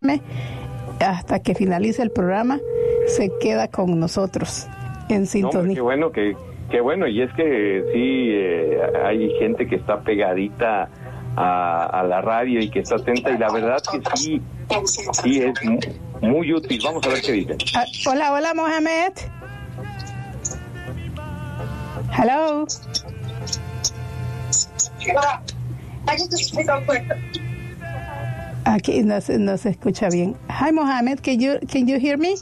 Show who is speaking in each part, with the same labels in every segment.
Speaker 1: hasta que finalice el programa, se queda con nosotros en sintonía.
Speaker 2: No, qué bueno, y es que sí, hay gente que está pegadita a la radio y que está atenta, y la verdad que sí es muy útil. Vamos a ver qué dicen.
Speaker 1: Hola, Mohamed. Hello. Aquí no se escucha bien. Hi, Mohamed, can you hear me?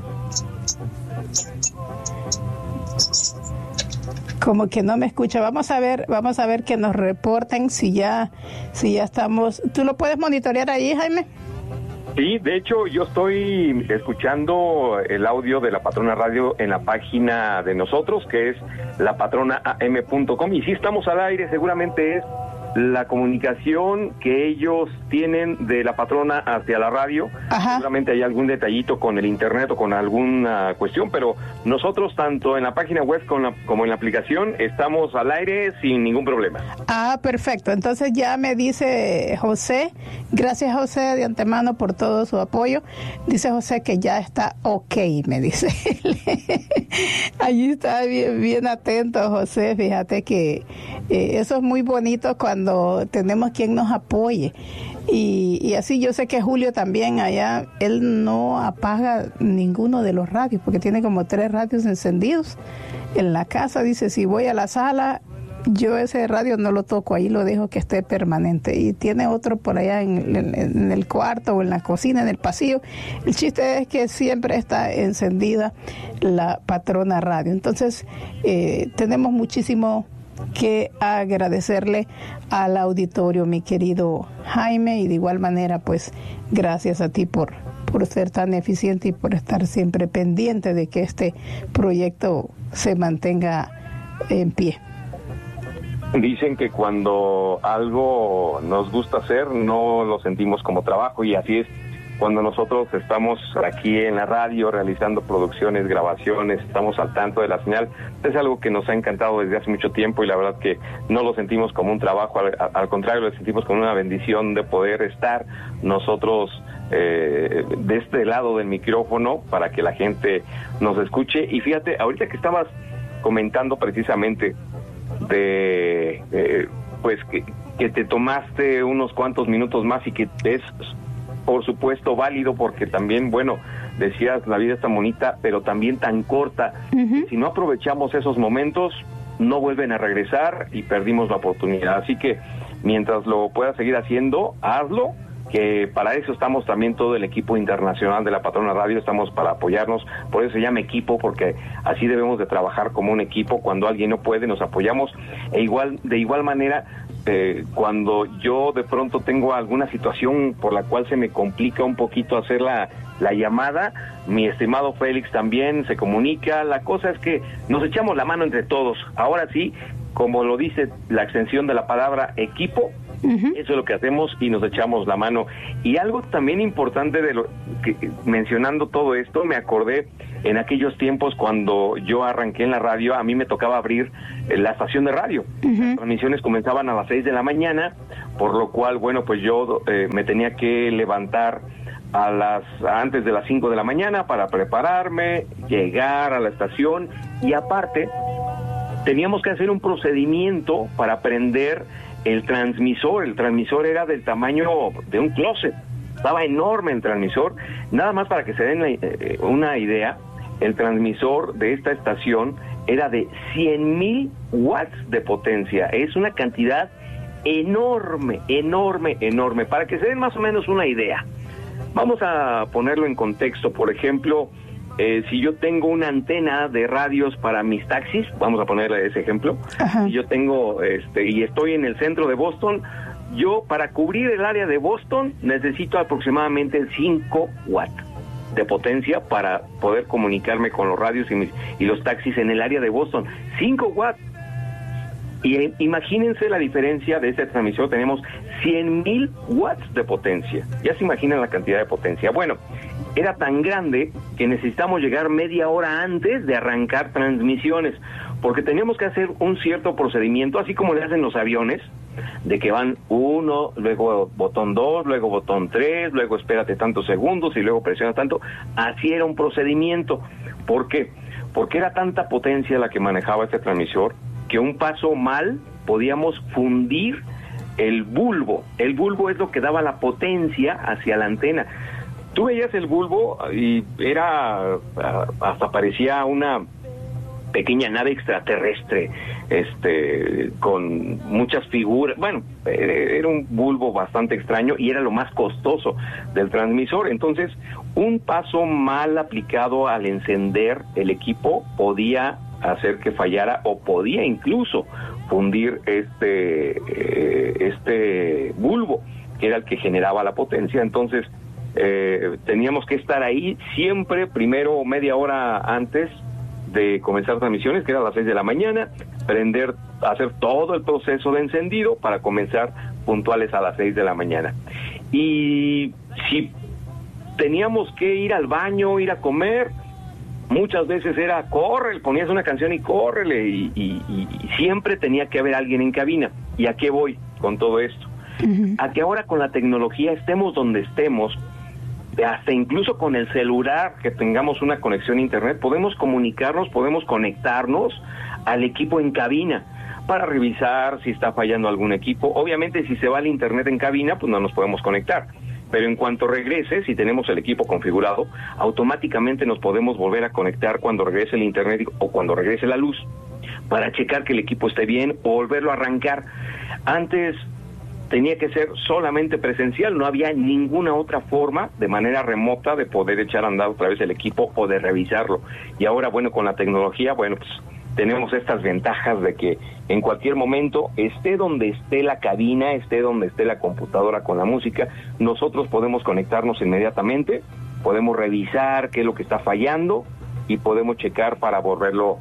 Speaker 1: Como que no me escucha. Vamos a ver que nos reporten si ya estamos. ¿Tú lo puedes monitorear ahí, Jaime?
Speaker 2: Sí, de hecho yo estoy escuchando el audio de La Patrona Radio en la página de nosotros, que es lapatronaam.com, y sí estamos al aire. Seguramente es la comunicación que ellos tienen de La Patrona hacia la radio. Ajá. Seguramente hay algún detallito con el internet o con alguna cuestión, pero nosotros tanto en la página web como en la aplicación estamos al aire sin ningún problema.
Speaker 1: Perfecto. Entonces ya me dice José, gracias José de antemano por todo su apoyo. Dice José que ya está ok, me dice. Allí está bien atento José. Fíjate que eso es muy bonito cuando tenemos quien nos apoye. Y así yo sé que Julio también allá, él no apaga ninguno de los radios, porque tiene como 3 radios encendidos en la casa. Dice, si voy a la sala, yo ese radio no lo toco, ahí lo dejo que esté permanente. Y tiene otro por allá en el cuarto o en la cocina, en el pasillo. El chiste es que siempre está encendida La Patrona Radio. Entonces, tenemos muchísimo que agradecerle al auditorio, mi querido Jaime, y de igual manera, pues, gracias a ti por ser tan eficiente y por estar siempre pendiente de que este proyecto se mantenga en pie.
Speaker 2: Dicen que cuando algo nos gusta hacer, no lo sentimos como trabajo, y así es. Cuando nosotros estamos aquí en la radio realizando producciones, grabaciones, estamos al tanto de la señal, es algo que nos ha encantado desde hace mucho tiempo, y la verdad que no lo sentimos como un trabajo, al contrario, lo sentimos como una bendición de poder estar nosotros de este lado del micrófono para que la gente nos escuche. Y fíjate, ahorita que estabas comentando precisamente de pues que te tomaste unos cuantos minutos más, y que es por supuesto válido, porque también, bueno, decías, la vida es tan bonita, pero también tan corta. Uh-huh. Si no aprovechamos esos momentos, no vuelven a regresar y perdimos la oportunidad. Así que mientras lo puedas seguir haciendo, hazlo, que para eso estamos también todo el equipo internacional de La Patrona Radio, estamos para apoyarnos. Por eso se llama equipo, porque así debemos de trabajar como un equipo. Cuando alguien no puede, nos apoyamos, de igual manera. Cuando yo de pronto tengo alguna situación por la cual se me complica un poquito hacer la llamada, mi estimado Félix también se comunica. La cosa es que nos echamos la mano entre todos. Ahora sí, como lo dice la extensión de la palabra equipo, uh-huh, eso es lo que hacemos, y nos echamos la mano. Y algo también importante mencionando todo esto, me acordé en aquellos tiempos cuando yo arranqué en la radio. A mí me tocaba abrir la estación de radio. Uh-huh. Las transmisiones comenzaban a las 6 de la mañana, por lo cual, bueno, pues yo me tenía que levantar antes de las 5 de la mañana para prepararme, llegar a la estación, y aparte teníamos que hacer un procedimiento para prender el transmisor. El transmisor era del tamaño de un closet, estaba enorme el transmisor. Nada más para que se den una idea, el transmisor de esta estación era de 100,000 watts de potencia. Es una cantidad enorme. Para que se den más o menos una idea, vamos a ponerlo en contexto. Por ejemplo, si yo tengo una antena de radios para mis taxis, vamos a poner ese ejemplo. Ajá. Si yo tengo y estoy en el centro de Boston, yo para cubrir el área de Boston necesito aproximadamente 5 watts de potencia para poder comunicarme con los radios y los taxis en el área de Boston. 5 watts. Y imagínense la diferencia de este transmisor. Tenemos 100,000 watts de potencia. Ya se imaginan la cantidad de potencia. Bueno, era tan grande que necesitamos llegar media hora antes de arrancar transmisiones, porque teníamos que hacer un cierto procedimiento, así como le hacen los aviones, de que van 1, luego botón 2, luego botón 3, luego espérate tantos segundos y luego presiona tanto. Así era un procedimiento. ¿Por qué? Porque era tanta potencia la que manejaba este transmisor que un paso mal podíamos fundir el bulbo. El bulbo es lo que daba la potencia hacia la antena. Tú veías el bulbo y era, hasta parecía una pequeña nave extraterrestre, con muchas figuras. Bueno, era un bulbo bastante extraño y era lo más costoso del transmisor. Entonces, un paso mal aplicado al encender el equipo podía hacer que fallara o podía incluso fundir este bulbo, que era el que generaba la potencia. Entonces, teníamos que estar ahí siempre, primero media hora antes de comenzar transmisiones, que era a las 6 de la mañana, hacer todo el proceso de encendido para comenzar puntuales a las 6 de la mañana. Y si teníamos que ir al baño, ir a comer, muchas veces era corre, ponías una canción y córrele, y siempre tenía que haber alguien en cabina. ¿Y a qué voy con todo esto? Uh-huh. A que ahora con la tecnología, estemos donde estemos, hasta incluso con el celular, que tengamos una conexión a internet, podemos comunicarnos, podemos conectarnos al equipo en cabina para revisar si está fallando algún equipo. Obviamente, si se va al internet en cabina, pues no nos podemos conectar, pero en cuanto regrese, si tenemos el equipo configurado, automáticamente nos podemos volver a conectar cuando regrese el internet o cuando regrese la luz, para checar que el equipo esté bien o volverlo a arrancar. Antes tenía que ser solamente presencial, no había ninguna otra forma de manera remota de poder echar a andar otra vez el equipo o de revisarlo. Y ahora, bueno, con la tecnología, bueno, pues tenemos estas ventajas de que en cualquier momento, esté donde esté la cabina, esté donde esté la computadora con la música, nosotros podemos conectarnos inmediatamente, podemos revisar qué es lo que está fallando y podemos checar para volverlo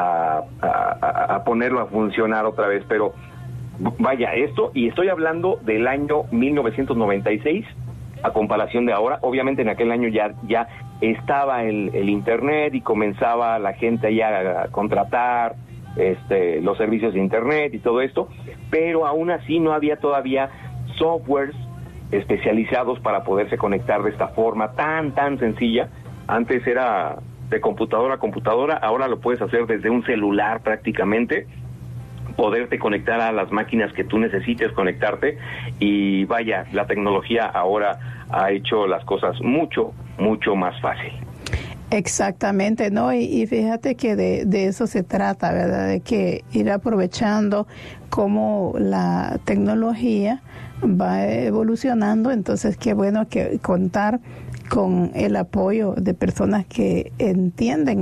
Speaker 2: a ponerlo a funcionar otra vez. Pero vaya, y estoy hablando del año 1996 a comparación de ahora. Obviamente en aquel año ya estaba el internet y comenzaba la gente ya a contratar los servicios de internet y todo esto, pero aún así no había todavía softwares especializados para poderse conectar de esta forma tan sencilla. Antes era de computadora a computadora, ahora lo puedes hacer desde un celular prácticamente, poderte conectar a las máquinas que tú necesites conectarte. Y vaya, la tecnología ahora ha hecho las cosas mucho más fácil.
Speaker 1: Exactamente, ¿no? Y fíjate que de eso se trata, ¿verdad? De que ir aprovechando cómo la tecnología va evolucionando. Entonces, qué bueno que contar con el apoyo de personas que entienden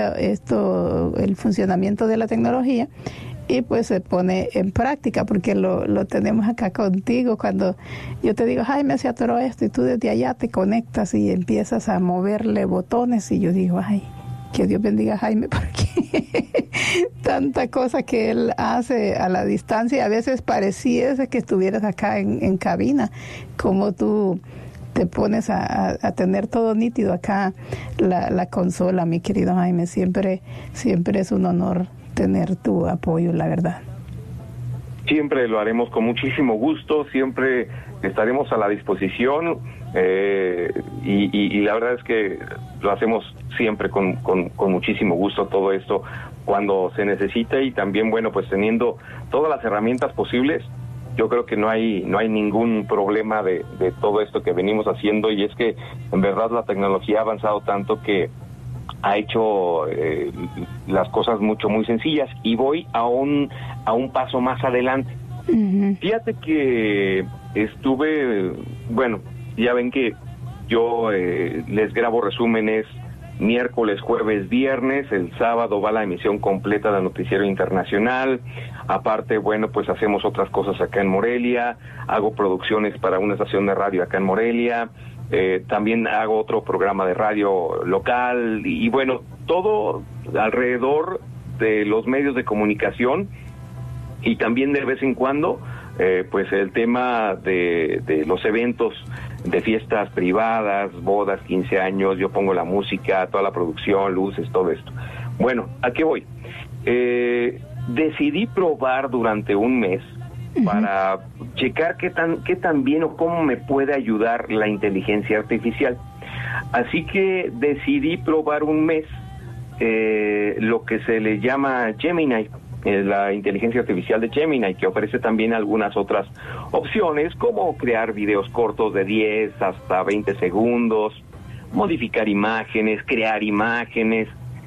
Speaker 1: el funcionamiento de la tecnología, y pues se pone en práctica, porque lo tenemos acá contigo. Cuando yo te digo, Jaime, se atoró esto, y tú desde allá te conectas y empiezas a moverle botones, y yo digo, ay, que Dios bendiga a Jaime, porque tanta cosa que él hace a la distancia, a veces pareciese que estuvieras acá en cabina, como tú te pones a tener todo nítido acá, la consola, mi querido Jaime. Siempre es un honor tener tu apoyo, la verdad.
Speaker 2: Siempre lo haremos con muchísimo gusto, siempre estaremos a la disposición, y la verdad es que lo hacemos siempre con muchísimo gusto, todo esto cuando se necesita. Y también, bueno, pues teniendo todas las herramientas posibles, yo creo que no hay ningún problema de todo esto que venimos haciendo. Y es que en verdad la tecnología ha avanzado tanto que ha hecho las cosas muy sencillas. Y voy a un paso más adelante. Uh-huh. Fíjate que ya ven que yo les grabo resúmenes miércoles, jueves, viernes. El sábado va la emisión completa del noticiero internacional. Aparte, bueno, pues hacemos otras cosas acá en Morelia, hago producciones para una estación de radio acá en Morelia. También hago otro programa de radio local, y bueno, todo alrededor de los medios de comunicación. Y también de vez en cuando pues el tema de los eventos de fiestas privadas, bodas, 15 años, yo pongo la música, toda la producción, luces, todo esto. Bueno, ¿a qué voy? Decidí probar durante un mes para checar qué tan bien o cómo me puede ayudar la inteligencia artificial. Así que decidí probar un mes lo que se le llama Gemini, la inteligencia artificial de Gemini, que ofrece también algunas otras opciones, como crear videos cortos de 10 hasta 20 segundos, modificar imágenes, crear imágenes,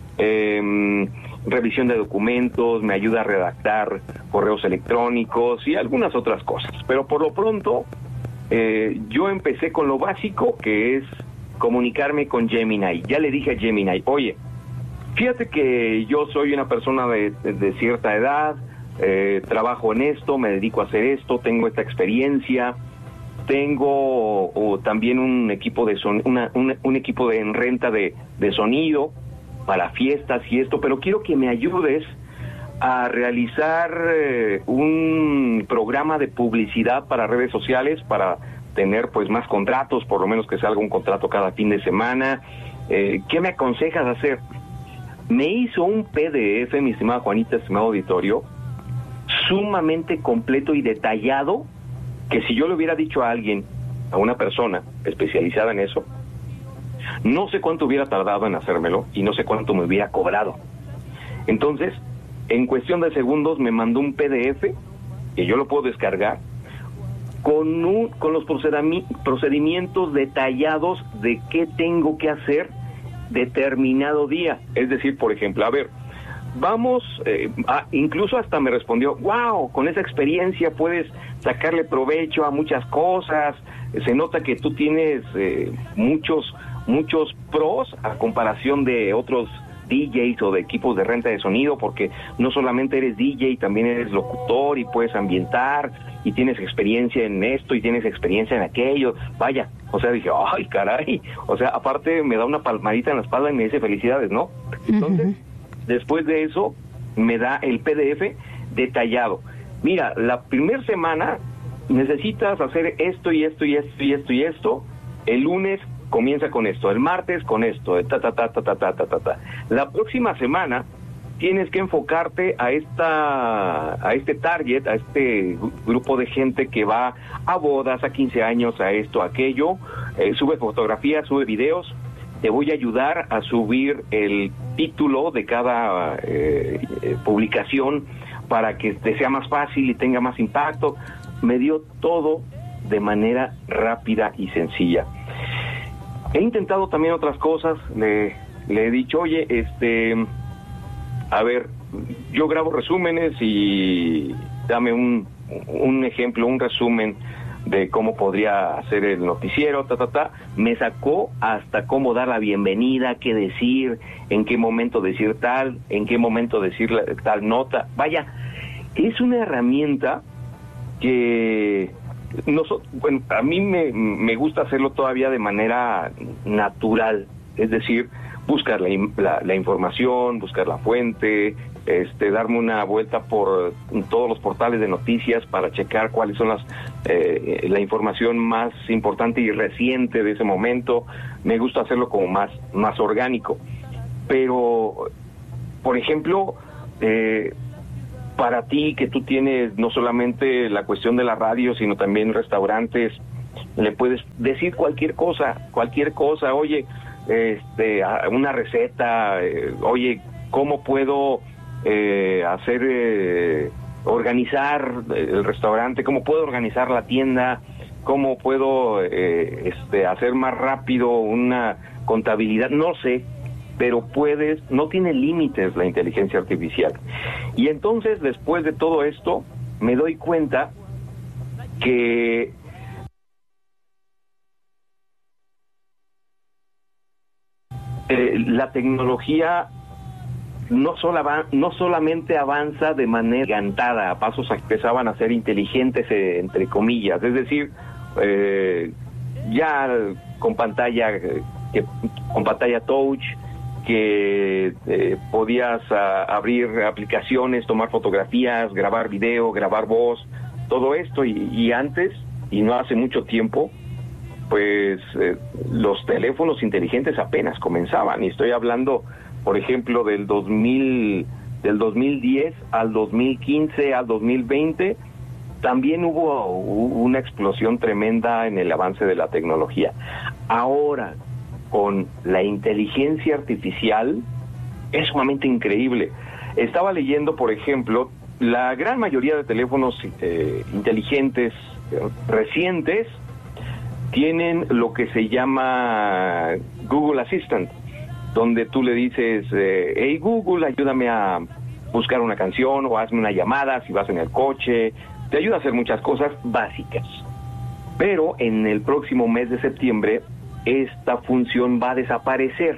Speaker 2: revisión de documentos, me ayuda a redactar correos electrónicos y algunas otras cosas. Pero por lo pronto, yo empecé con lo básico, que es comunicarme con Gemini. Ya le dije a Gemini, oye, fíjate que yo soy una persona de cierta edad, trabajo en esto, me dedico a hacer esto, tengo esta experiencia, tengo también un equipo de un equipo en renta de sonido para fiestas y esto, pero quiero que me ayudes a realizar un programa de publicidad para redes sociales, para tener pues más contratos, por lo menos que salga un contrato cada fin de semana. ¿Qué me aconsejas hacer? Me hizo un PDF, mi estimada Juanita, estimado auditorio, sumamente completo y detallado, que si yo le hubiera dicho a alguien, a una persona especializada en eso, no sé cuánto hubiera tardado en hacérmelo y no sé cuánto me hubiera cobrado. Entonces, en cuestión de segundos me mandó un PDF, que yo lo puedo descargar, con los procedimientos detallados de qué tengo que hacer determinado día. Es decir, por ejemplo, a ver, vamos, incluso hasta me respondió, wow, con esa experiencia puedes sacarle provecho a muchas cosas, se nota que tú tienes muchos pros a comparación de otros DJs o de equipos de renta de sonido, porque no solamente eres DJ, también eres locutor y puedes ambientar y tienes experiencia en esto y tienes experiencia en aquello. Vaya, o sea, dije, ay, caray, o sea, aparte me da una palmadita en la espalda y me dice felicidades, ¿no? Entonces, después de eso, me da el PDF detallado. Mira, la primera semana necesitas hacer esto y esto y esto y esto y esto. El lunes comienza con esto, el martes con esto, La próxima semana tienes que enfocarte a este target, a este grupo de gente que va a bodas, a 15 años, a esto, a aquello, sube fotografías, sube videos. Te voy a ayudar a subir el título de cada publicación para que te sea más fácil y tenga más impacto. Me dio todo de manera rápida y sencilla. He intentado también otras cosas, le he dicho, oye, a ver, yo grabo resúmenes y dame un ejemplo, un resumen de cómo podría hacer el noticiero, Me sacó hasta cómo dar la bienvenida, qué decir, en qué momento decir tal, en qué momento decir tal nota. Vaya, es una herramienta que bueno, a mí me gusta hacerlo todavía de manera natural, es decir, buscar la información, buscar la fuente, darme una vuelta por todos los portales de noticias para checar cuáles son la información más importante y reciente de ese momento. Me gusta hacerlo como más orgánico. Pero, por ejemplo, para ti, que tú tienes no solamente la cuestión de la radio, sino también restaurantes, le puedes decir cualquier cosa, oye, una receta, oye, ¿cómo puedo organizar el restaurante? ¿Cómo puedo organizar la tienda? ¿Cómo puedo hacer más rápido una contabilidad? No sé, pero no tiene límites la inteligencia artificial. Y entonces, después de todo esto, me doy cuenta que la tecnología no solamente avanza de manera gigantada, a pasos que empezaban a ser inteligentes, entre comillas, es decir, ya con pantalla touch, que podías abrir aplicaciones, tomar fotografías, grabar video, grabar voz, todo esto, y antes, y no hace mucho tiempo, pues los teléfonos inteligentes apenas comenzaban, y estoy hablando, por ejemplo, del 2010 al 2015 al 2020, también hubo una explosión tremenda en el avance de la tecnología. Ahora, con la inteligencia artificial, es sumamente increíble. Estaba leyendo, por ejemplo, la gran mayoría de teléfonos inteligentes recientes tienen lo que se llama Google Assistant, donde tú le dices, hey Google, ayúdame a buscar una canción o hazme una llamada si vas en el coche. Te ayuda a hacer muchas cosas básicas. Pero en el próximo mes de septiembre, esta función va a desaparecer.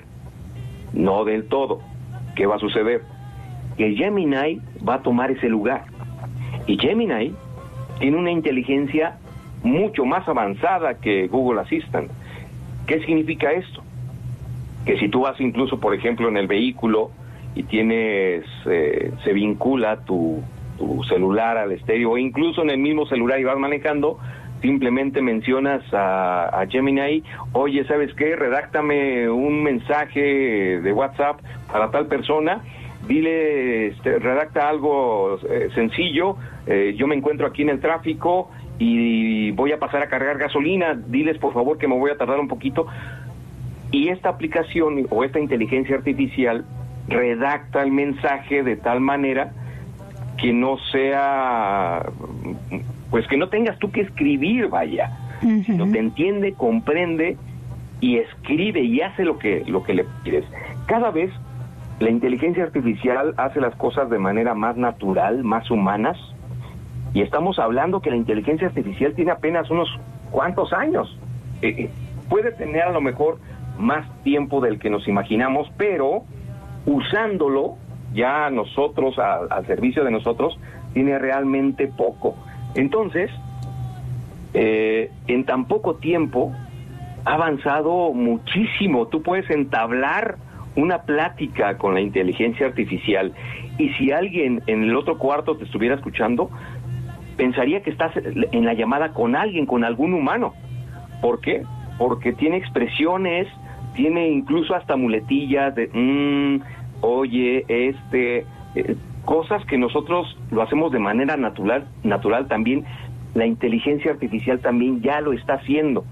Speaker 2: No del todo. ¿Qué va a suceder? Que Gemini va a tomar ese lugar. Y Gemini tiene una inteligencia mucho más avanzada que Google Assistant. ¿Qué significa esto? Que si tú vas incluso, por ejemplo, en el vehículo y tienes, se vincula tu celular al estéreo, o incluso en el mismo celular y vas manejando, simplemente mencionas a Gemini, oye, ¿sabes qué? Redáctame un mensaje de WhatsApp para tal persona, dile, redacta algo sencillo, yo me encuentro aquí en el tráfico y voy a pasar a cargar gasolina, diles por favor que me voy a tardar un poquito. Y esta aplicación o esta inteligencia artificial redacta el mensaje de tal manera que no sea, pues que no tengas tú que escribir, vaya, sino te entiende, comprende y escribe y hace lo que le pides. Cada vez la inteligencia artificial hace las cosas de manera más natural, más humanas, y estamos hablando que la inteligencia artificial tiene apenas unos cuantos años. Puede tener a lo mejor más tiempo del que nos imaginamos, pero usándolo ya nosotros, al servicio de nosotros, tiene realmente poco. Entonces, en tan poco tiempo ha avanzado muchísimo. Tú puedes entablar una plática con la inteligencia artificial y si alguien en el otro cuarto te estuviera escuchando, pensaría que estás en la llamada con alguien, con algún humano. ¿Por qué? Porque tiene expresiones, tiene incluso hasta muletillas de oye, cosas que nosotros lo hacemos de manera natural también. La inteligencia artificial también ya lo está haciendo.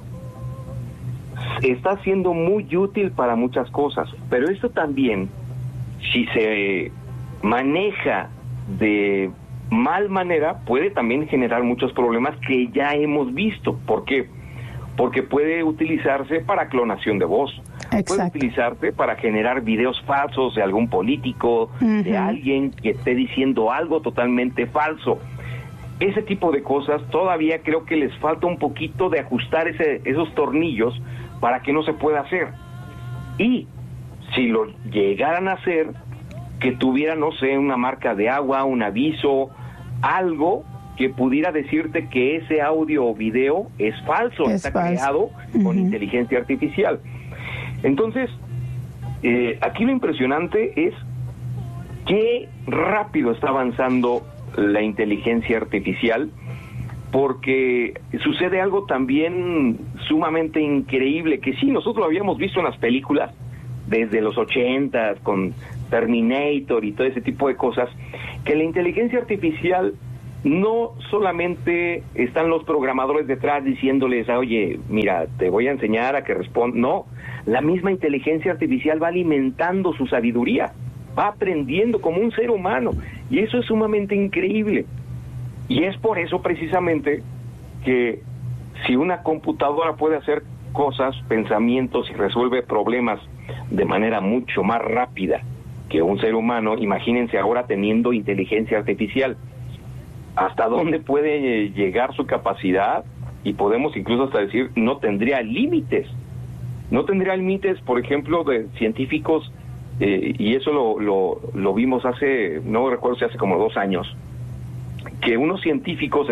Speaker 2: Está siendo muy útil para muchas cosas, pero esto también, si se maneja de mal manera, puede también generar muchos problemas que ya hemos visto. ¿Por qué? Porque puede utilizarse para clonación de voz.
Speaker 1: Exacto.
Speaker 2: Puede utilizarse para generar videos falsos de algún político, de alguien que esté diciendo algo totalmente falso. Ese tipo de cosas todavía creo que les falta un poquito de ajustar esos tornillos para que no se pueda hacer. Y si lo llegaran a hacer, que tuviera, no sé, una marca de agua, un aviso, algo que pudiera decirte que ese audio o video es falso, está creado con inteligencia artificial. Entonces, aquí lo impresionante es qué rápido está avanzando la inteligencia artificial, porque sucede algo también sumamente increíble, que sí, nosotros lo habíamos visto en las películas desde los 80s, con Terminator y todo ese tipo de cosas, que la inteligencia artificial no solamente están los programadores detrás diciéndoles, oye, mira, te voy a enseñar a que responda. No, la misma inteligencia artificial va alimentando su sabiduría, va aprendiendo como un ser humano, y eso es sumamente increíble. Y es por eso precisamente que si una computadora puede hacer cosas, pensamientos y resuelve problemas de manera mucho más rápida que un ser humano, imagínense ahora teniendo inteligencia artificial. ¿Hasta dónde puede llegar su capacidad? Y podemos incluso hasta decir, no tendría límites. No tendría límites, por ejemplo, de científicos, y eso lo vimos hace, no recuerdo si hace como 2 años, que unos científicos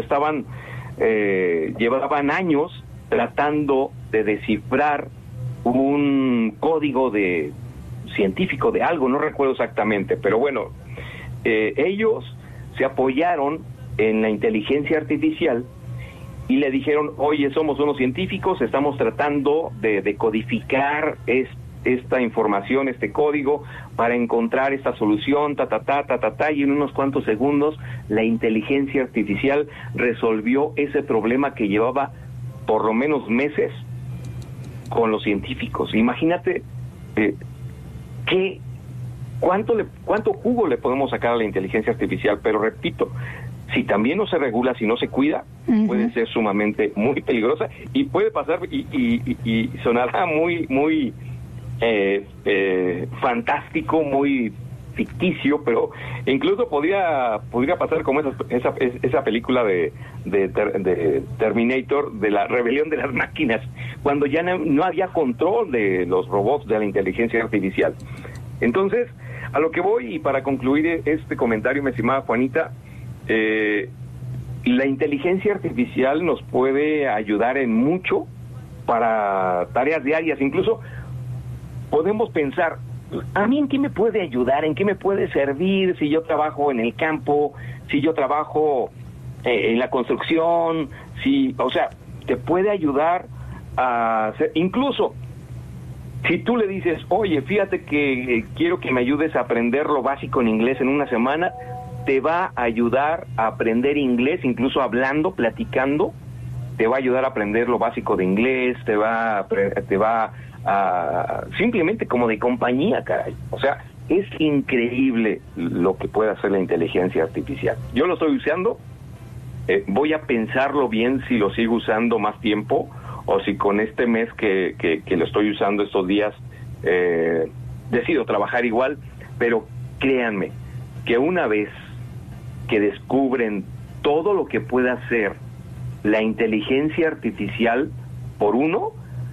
Speaker 2: llevaban años tratando de descifrar un código científico de algo, no recuerdo exactamente, pero bueno, ellos se apoyaron en la inteligencia artificial y le dijeron, oye, somos unos científicos, estamos tratando de decodificar esta información, este código, para encontrar esta solución, y en unos cuantos segundos la inteligencia artificial resolvió ese problema que llevaba por lo menos meses con los científicos. Imagínate cuánto jugo le podemos sacar a la inteligencia artificial, pero repito, si también no se regula, si no se cuida, puede ser sumamente muy peligrosa y puede pasar y sonará muy fantástico, muy ficticio, pero incluso podría pasar como esa película de Terminator, de la rebelión de las máquinas, cuando ya no había control de los robots, de la inteligencia artificial. Entonces, a lo que voy, y para concluir este comentario, mi estimada Juanita, la inteligencia artificial nos puede ayudar en mucho para tareas diarias. Incluso podemos pensar, ¿a mí en qué me puede ayudar? ¿En qué me puede servir si yo trabajo en el campo? Si yo trabajo en la construcción, o sea, te puede ayudar a hacer, incluso si tú le dices, oye, fíjate que quiero que me ayudes a aprender lo básico en inglés en una semana, te va a ayudar a aprender inglés, incluso hablando, platicando, te va a ayudar a aprender lo básico de inglés, te va a simplemente como de compañía, caray. O sea, es increíble lo que puede hacer la inteligencia artificial. Yo lo estoy usando, voy a pensarlo bien si lo sigo usando más tiempo, o si con este mes que lo estoy usando estos días, decido trabajar igual, pero créanme que una vez que descubren todo lo que puede hacer la inteligencia artificial por uno,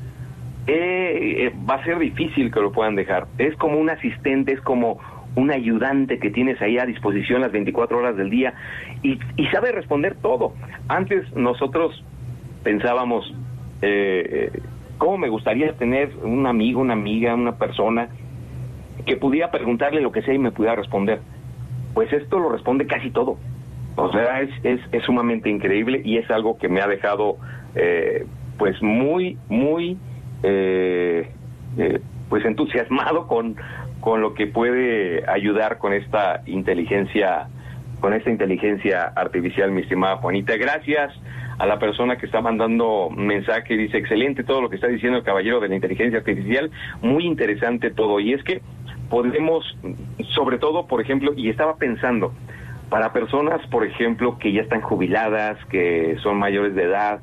Speaker 2: va a ser difícil que lo puedan dejar. Es como un asistente, es como un ayudante que tienes ahí a disposición las 24 horas del día y sabe responder todo. Antes nosotros pensábamos, ¿cómo me gustaría tener un amigo, una amiga, una persona que pudiera preguntarle lo que sea y me pudiera responder? Pues esto lo responde casi todo. O sea, es sumamente increíble y es algo que me ha dejado pues muy pues entusiasmado con lo que puede ayudar con esta inteligencia artificial, mi estimada Juanita. Gracias a la persona que está mandando mensaje, dice, excelente todo lo que está diciendo el caballero de la inteligencia artificial, muy interesante todo. Y es que podemos, sobre todo, por ejemplo, y estaba pensando, para personas, por ejemplo, que ya están jubiladas, que son mayores de edad,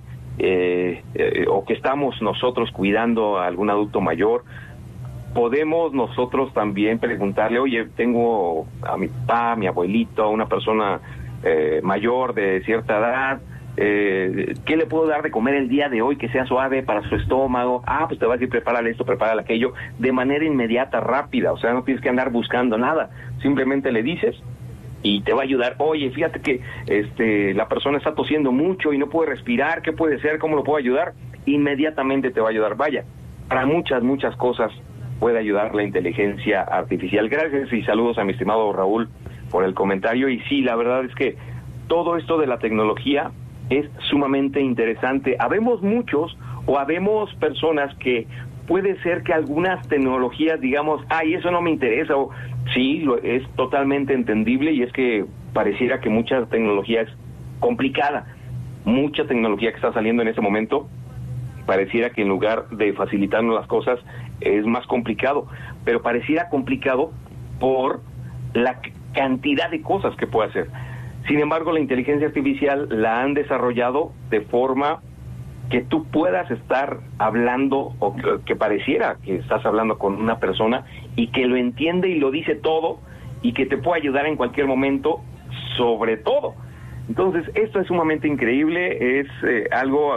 Speaker 2: o que estamos nosotros cuidando a algún adulto mayor, podemos nosotros también preguntarle, oye, tengo a mi papá, a mi abuelito, a una persona mayor de cierta edad, ¿qué le puedo dar de comer el día de hoy que sea suave para su estómago? Pues te va a decir, prepárale esto, prepárale aquello, de manera inmediata, rápida. O sea, no tienes que andar buscando nada, simplemente le dices y te va a ayudar. Oye, fíjate que la persona está tosiendo mucho y no puede respirar, ¿qué puede ser? ¿Cómo lo puedo ayudar? Inmediatamente te va a ayudar. Vaya, para muchas cosas puede ayudar la inteligencia artificial. Gracias y saludos a mi estimado Raúl por el comentario. Y sí, la verdad es que todo esto de la tecnología es sumamente interesante. Habemos muchos o habemos personas que puede ser que algunas tecnologías digamos, eso no me interesa, o sí, es totalmente entendible, y es que pareciera que mucha tecnología es complicada. Mucha tecnología que está saliendo en este momento pareciera que en lugar de facilitarnos las cosas es más complicado, pero pareciera complicado por la cantidad de cosas que puede hacer. Sin embargo, la inteligencia artificial la han desarrollado de forma que tú puedas estar hablando, o que pareciera que estás hablando con una persona y que lo entiende y lo dice todo y que te puede ayudar en cualquier momento, sobre todo. Entonces, esto es sumamente increíble, es algo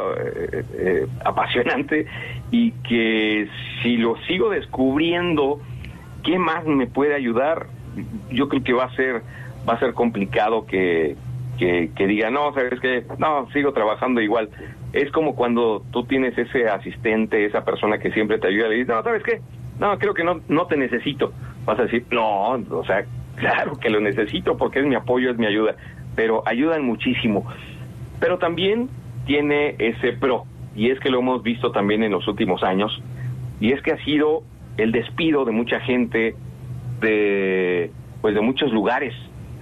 Speaker 2: apasionante, y que si lo sigo descubriendo, ¿qué más me puede ayudar? Yo creo que va a ser complicado que diga, no, ¿sabes qué? No, sigo trabajando igual. Es como cuando tú tienes ese asistente, esa persona que siempre te ayuda, y le dices, no, ¿sabes qué? No, creo que no te necesito. Vas a decir, no, o sea, claro que lo necesito porque es mi apoyo, es mi ayuda, pero ayudan muchísimo. Pero también tiene ese pro, y es que lo hemos visto también en los últimos años, y es que ha sido el despido de mucha gente de muchos lugares,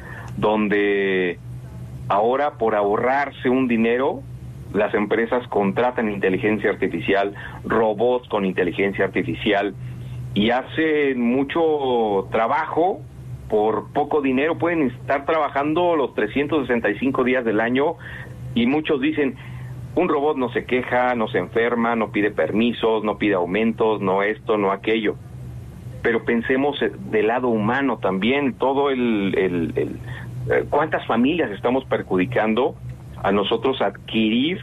Speaker 2: donde ahora, por ahorrarse un dinero, las empresas contratan inteligencia artificial, robots con inteligencia artificial, y hacen mucho trabajo por poco dinero. Pueden estar trabajando los 365 días del año, y muchos dicen, un robot no se queja, no se enferma, no pide permisos, no pide aumentos, no esto, no aquello. Pero pensemos del lado humano también, todo cuántas familias estamos perjudicando a nosotros adquirir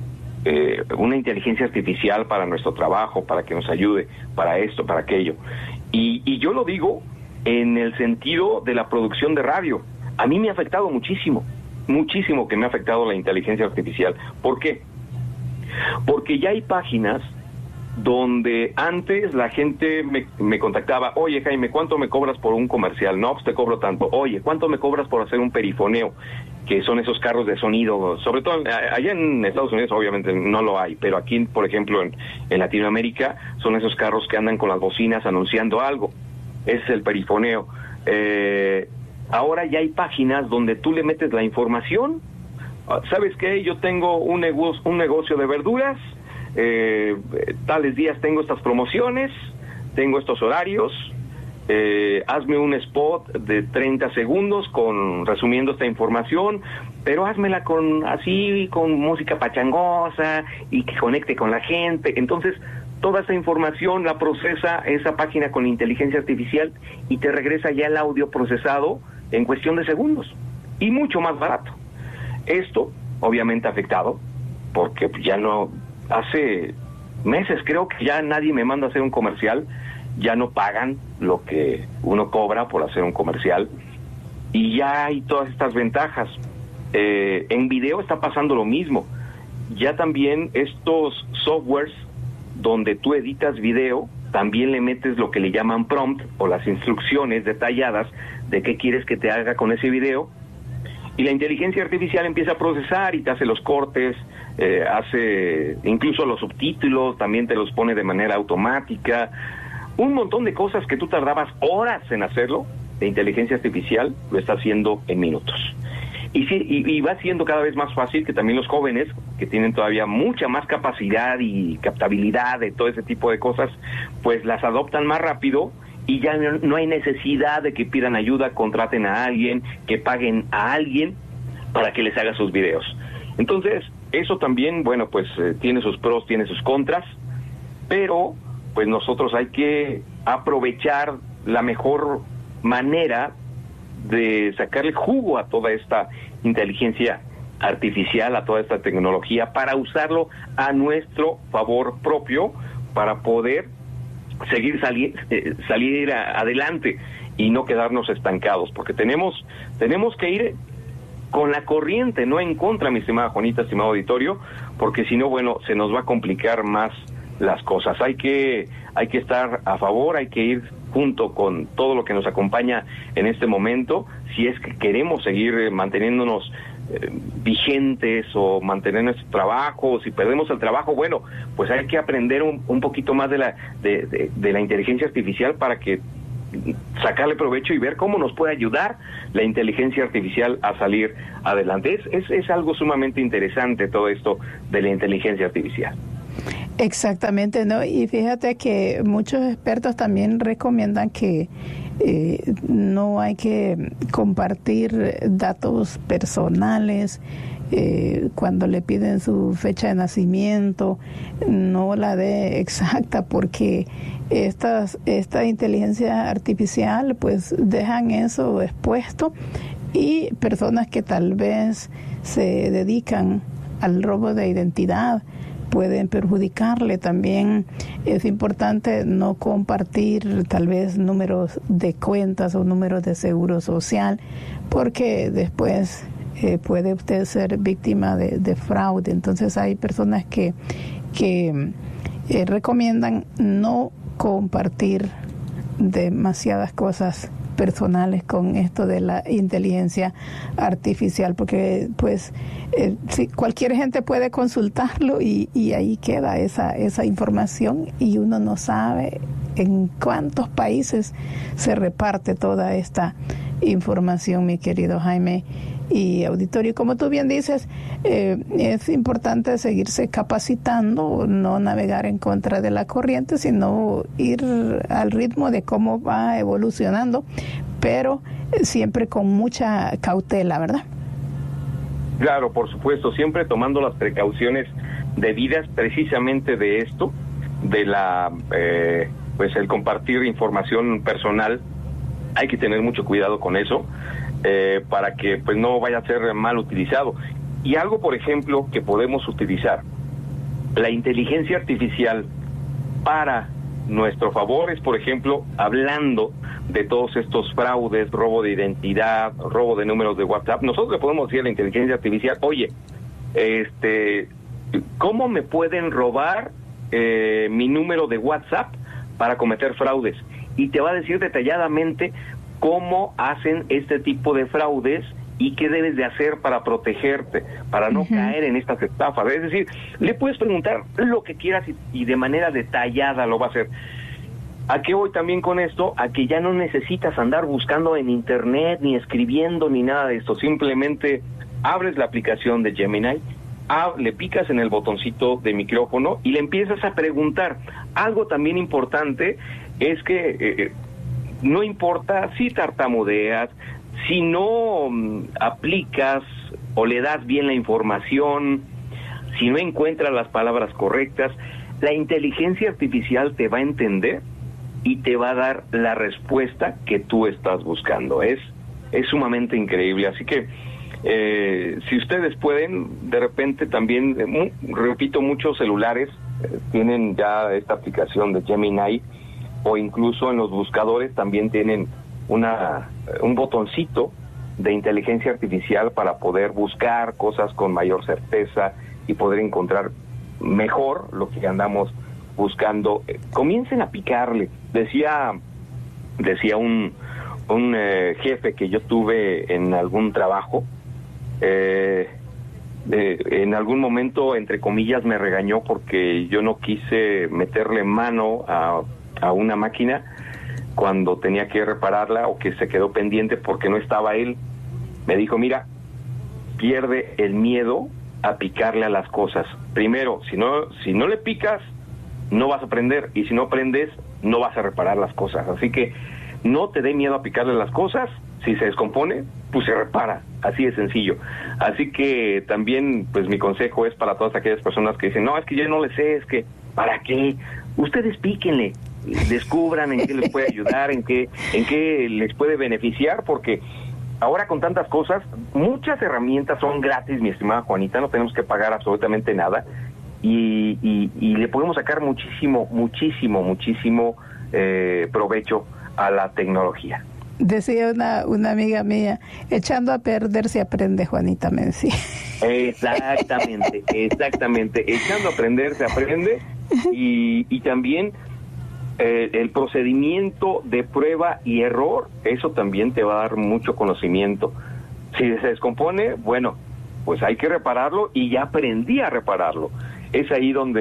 Speaker 2: una inteligencia artificial para nuestro trabajo, para que nos ayude, para esto, para aquello. Y yo lo digo en el sentido de la producción de radio. A mí me ha afectado muchísimo que me ha afectado la inteligencia artificial. ¿Por qué? Porque ya hay páginas donde antes la gente me contactaba, oye Jaime, ¿cuánto me cobras por un comercial? No, pues te cobro tanto. Oye, ¿cuánto me cobras por hacer un perifoneo? Que son esos carros de sonido, sobre todo allá en Estados Unidos obviamente no lo hay, pero aquí, por ejemplo, en Latinoamérica, son esos carros que andan con las bocinas anunciando algo. Ese es el perifoneo. Ahora ya hay páginas donde tú le metes la información. ¿Sabes qué? Yo tengo un negocio de verduras, tales días tengo estas promociones, tengo estos horarios, hazme un spot de 30 segundos resumiendo esta información, pero házmela con música pachangosa y que conecte con la gente. Entonces, toda esa información la procesa esa página con inteligencia artificial y te regresa ya el audio procesado en cuestión de segundos y mucho más barato. Esto, obviamente, ha afectado, porque ya no, hace meses creo que ya nadie me manda a hacer un comercial, ya no pagan lo que uno cobra por hacer un comercial, y ya hay todas estas ventajas. En video está pasando lo mismo. Ya también estos softwares donde tú editas video, también le metes lo que le llaman prompt, o las instrucciones detalladas de qué quieres que te haga con ese video, y la inteligencia artificial empieza a procesar y te hace los cortes, hace incluso los subtítulos, también te los pone de manera automática. Un montón de cosas que tú tardabas horas en hacerlo, de inteligencia artificial lo está haciendo en minutos. Y sí, y va siendo cada vez más fácil que también los jóvenes, que tienen todavía mucha más capacidad y captabilidad de todo ese tipo de cosas, pues las adoptan más rápido, y ya no hay necesidad de que pidan ayuda, contraten a alguien, que paguen a alguien para que les haga sus videos. Entonces, eso también, bueno, pues tiene sus pros, tiene sus contras, pero pues nosotros hay que aprovechar la mejor manera de sacarle jugo a toda esta inteligencia artificial, a toda esta tecnología, para usarlo a nuestro favor propio, para poder salir adelante y no quedarnos estancados, porque tenemos que ir con la corriente, no en contra, mi estimada Juanita, estimado auditorio, porque si no, bueno, se nos va a complicar más las cosas. Hay que estar a favor, hay que ir junto con todo lo que nos acompaña en este momento, si es que queremos seguir manteniéndonos vigentes o mantener nuestro trabajo. Si perdemos el trabajo, bueno, pues hay que aprender un poquito más de la inteligencia artificial para que sacarle provecho y ver cómo nos puede ayudar la inteligencia artificial a salir adelante. Es algo sumamente interesante todo esto de la inteligencia artificial.
Speaker 1: Exactamente, ¿no? Y fíjate que muchos expertos también recomiendan que no hay que compartir datos personales. Cuando le piden su fecha de nacimiento, no la dé exacta, porque esta inteligencia artificial pues dejan eso expuesto, y personas que tal vez se dedican al robo de identidad pueden perjudicarle. También es importante no compartir tal vez números de cuentas o números de seguro social, porque después puede usted ser víctima de fraude. Entonces hay personas que recomiendan no compartir demasiadas cosas personales con esto de la inteligencia artificial, porque pues sí, cualquier gente puede consultarlo y ahí queda esa información y uno no sabe en cuántos países se reparte toda esta información, mi querido Jaime y auditorio. Como tú bien dices, es importante seguirse capacitando, no navegar en contra de la corriente, sino ir al ritmo de cómo va evolucionando, pero siempre con mucha cautela, ¿verdad?
Speaker 2: Claro, por supuesto, siempre tomando las precauciones debidas precisamente de esto, de la pues el compartir información personal. Hay que tener mucho cuidado con eso, para que pues no vaya a ser mal utilizado. Y algo, por ejemplo, que podemos utilizar, la inteligencia artificial para nuestro favor es, por ejemplo, hablando de todos estos fraudes, robo de identidad, robo de números de WhatsApp. Nosotros le podemos decir a la inteligencia artificial, oye, ¿cómo me pueden robar mi número de WhatsApp para cometer fraudes? Y te va a decir detalladamente cómo hacen este tipo de fraudes y qué debes de hacer para protegerte, para no caer en estas estafas. Es decir, le puedes preguntar lo que quieras y de manera detallada lo va a hacer. ¿A qué voy también con esto? A que ya no necesitas andar buscando en internet, ni escribiendo, ni nada de esto. Simplemente abres la aplicación de Gemini, le picas en el botoncito de micrófono y le empiezas a preguntar. Algo también importante es que no importa si tartamudeas, si no aplicas o le das bien la información, si no encuentras las palabras correctas, la inteligencia artificial te va a entender y te va a dar la respuesta que tú estás buscando. Es sumamente increíble. Así que si ustedes pueden, de repente también, repito, muchos celulares tienen ya esta aplicación de Gemini, o incluso en los buscadores también tienen un botoncito de inteligencia artificial para poder buscar cosas con mayor certeza y poder encontrar mejor lo que andamos buscando. Comiencen a picarle. Decía un jefe que yo tuve en algún trabajo, en algún momento, entre comillas, me regañó porque yo no quise meterle mano a una máquina cuando tenía que repararla, o que se quedó pendiente porque no estaba él. Me dijo, mira, pierde el miedo a picarle a las cosas. Primero, si no le picas, no vas a aprender, y si no aprendes, no vas a reparar las cosas. Así que no te dé miedo a picarle las cosas. Si se descompone, pues se repara, así de sencillo. Así que también, pues mi consejo es para todas aquellas personas que dicen, no, es que yo no le sé, es que, ¿para qué? Ustedes píquenle, descubran en qué les puede ayudar, en qué les puede beneficiar, porque ahora con tantas cosas, muchas herramientas son gratis, mi estimada Juanita, no tenemos que pagar absolutamente nada, y le podemos sacar muchísimo provecho a la tecnología.
Speaker 1: Decía una amiga mía, echando a perder se aprende, Juanita, me decía.
Speaker 2: Exactamente, echando a aprender se aprende, y también el procedimiento de prueba y error, eso también te va a dar mucho conocimiento. Si se descompone, bueno, pues hay que repararlo, y ya aprendí a repararlo. Es ahí donde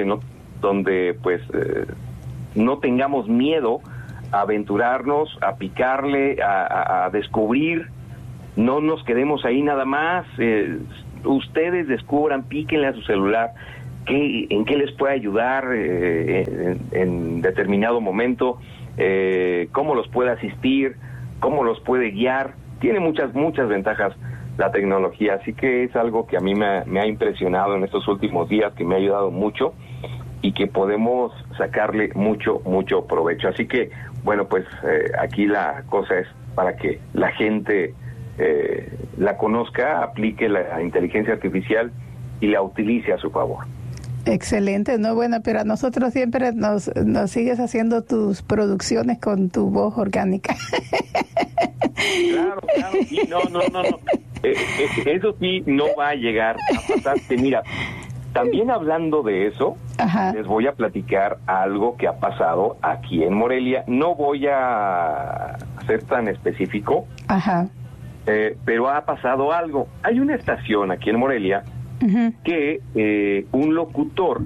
Speaker 2: no tengamos miedo a aventurarnos, a picarle, a descubrir. No nos quedemos ahí nada más. Ustedes descubran, píquenle a su celular en qué les puede ayudar en determinado momento, cómo los puede asistir, cómo los puede guiar. Tiene muchas ventajas la tecnología, así que es algo que a mí me ha impresionado en estos últimos días, que me ha ayudado mucho y que podemos sacarle mucho provecho. Así que, bueno, pues aquí la cosa es para que la gente la conozca, aplique la inteligencia artificial y la utilice a su favor.
Speaker 1: Excelente, ¿no? Bueno, pero a nosotros siempre nos sigues haciendo tus producciones con tu voz orgánica.
Speaker 2: Claro, sí, no. Eso sí no va a llegar a pasarte. Mira, también hablando de eso, ajá, les voy a platicar algo que ha pasado aquí en Morelia. No voy a ser tan específico.
Speaker 1: Ajá.
Speaker 2: Pero ha pasado algo. Hay una estación aquí en Morelia que un locutor,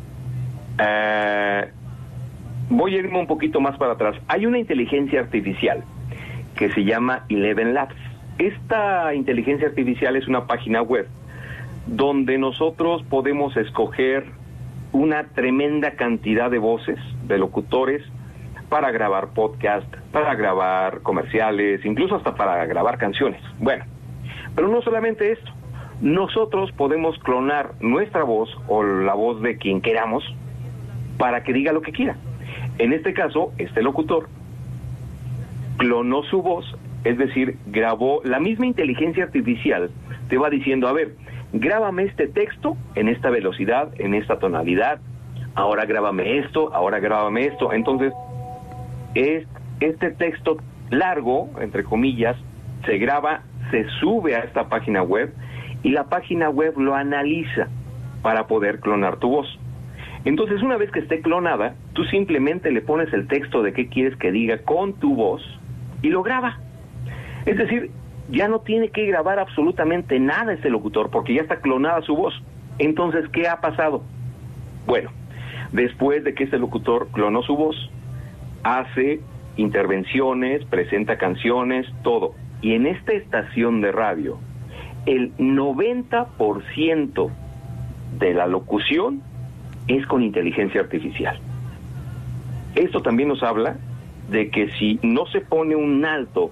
Speaker 2: voy a irme un poquito más para atrás, hay una inteligencia artificial que se llama Eleven Labs. Esta inteligencia artificial es una página web donde nosotros podemos escoger una tremenda cantidad de voces, de locutores, para grabar podcast, para grabar comerciales, incluso hasta para grabar canciones. Bueno, pero no solamente esto, nosotros podemos clonar nuestra voz o la voz de quien queramos para que diga lo que quiera. En este caso, este locutor clonó su voz, es decir, grabó, la misma inteligencia artificial te va diciendo, a ver, grábame este texto en esta velocidad, en esta tonalidad, ahora grábame esto, ahora grábame esto. Entonces, este texto largo, entre comillas, se graba, se sube a esta página web y la página web lo analiza para poder clonar tu voz. Entonces, una vez que esté clonada, tú simplemente le pones el texto de qué quieres que diga con tu voz y lo graba. Es decir, ya no tiene que grabar absolutamente nada este locutor porque ya está clonada su voz. Entonces, ¿qué ha pasado? Bueno, después de que este locutor clonó su voz, hace intervenciones, presenta canciones, todo. Y en esta estación de radio, el 90% de la locución es con inteligencia artificial. Esto también nos habla de que si no se pone un alto